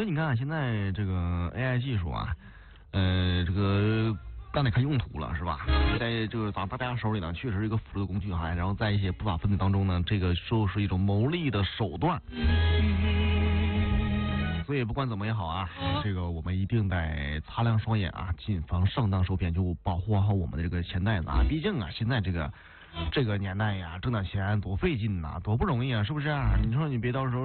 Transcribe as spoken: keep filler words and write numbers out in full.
所以你看，现在这个 A I 技术啊，呃，这个干得看用途了，是吧？在这个咱大家手里呢，确实是一个辅助的工具哈。然后在一些不法分子当中呢，这个就是一种牟利的手段。所以不管怎么也好啊，这个我们一定得擦亮双眼啊，谨防上当受骗，就保护好我们的这个钱袋子啊。毕竟啊，现在这个这个年代呀，挣点钱多费劲呐、多不容易啊，是不是、啊？你说你别到时候。